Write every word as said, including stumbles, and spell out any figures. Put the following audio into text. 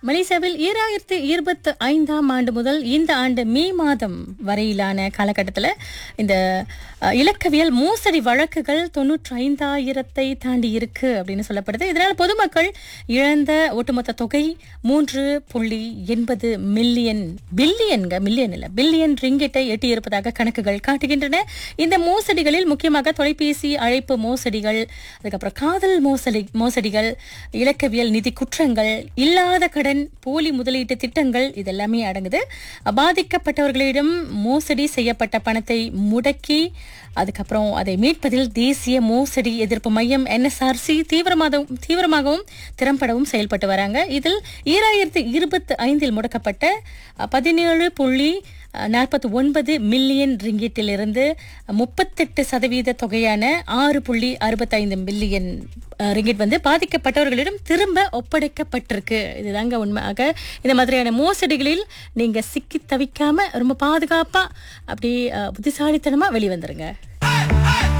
மலேசியாவில் ஈராயிரத்து இருபத்தி ஐந்தாம் ஆண்டு முதல் இந்த ஆண்டு மே மாதம் வரையிலான காலகட்டத்தில் இந்த அஹ், இலக்கவியல் மோசடி வழக்குகள் தொன்னூற்றி ஐந்தாயிரத்தை தாண்டி இருக்கு அப்படின்னு சொல்லப்படுது. இதனால் பொதுமக்கள் இழந்த ஒட்டுமொத்த தொகை மூன்று புள்ளி எண்பது மில்லியன் பில்லியன்க மில்லியன் இல்ல பில்லியன் ரிங்கிட்டை எட்டியிருப்பதாக கணக்குகள் காட்டுகின்றன. இந்த மோசடிகளில் முக்கியமாக தொலைபேசி அழைப்பு மோசடிகள், அதுக்கப்புறம் காதல் மோசடி மோசடிகள், இலக்கவியல் நிதி குற்றங்கள், இல்லாத கடன், போலி முதலீட்டு திட்டங்கள் இதெல்லாமே அடங்குது. பாதிக்கப்பட்டவர்களிடம் மோசடி செய்யப்பட்ட பணத்தை முடக்கி அதுக்கப்புறம் அதை மீட்பதில் தேசிய மோசடி எதிர்ப்பு மையம் என்எஸ்ஆர்சி தீவிரமாக தீவிரமாகவும் திறம்படவும் செயல்பட்டு வராங்க. இதில் ஈராயிரத்து இருபத்தி ஐந்தில் முடக்கப்பட்ட பதினேழு புள்ளி நாற்பத்தி ஒன்பது மில்லியன் ரிங்கிட்டிலிருந்து முப்பத்தெட்டு சதவீத தொகையான ஆறு புள்ளி அறுபத்தி ஐந்து மில்லியன் ரிங்கிட் வந்து பாதிக்கப்பட்டவர்களிடம் திரும்ப ஒப்படைக்கப்பட்டிருக்கு. இதுதாங்க உண்மையாக இந்த மாதிரியான மோசடிகளில் நீங்க சிக்கி தவிக்காம ரொம்ப பாதுகாப்பா அப்படி அஹ், புத்திசாலித்தனமா வெளிவந்துருங்க.